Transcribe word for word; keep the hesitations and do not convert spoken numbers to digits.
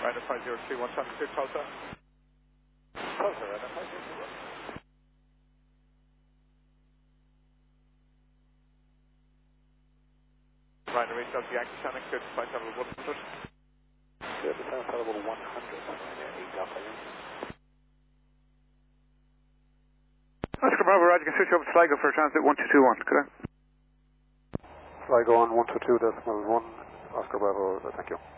Ryder five zero three one traffic clear, Tulsa. Tulsa, Ryder five zero three one. Ryder reach out to Yankee Channel, clear to flight level one hundred. Clear to flight level one hundred, Ryder eight Alpha Yankee. Oscar Bravo, Roger, you can switch over to Sligo for transit one two two one, could I? Sligo on one two two decimal one, Oscar Bravo, thank you.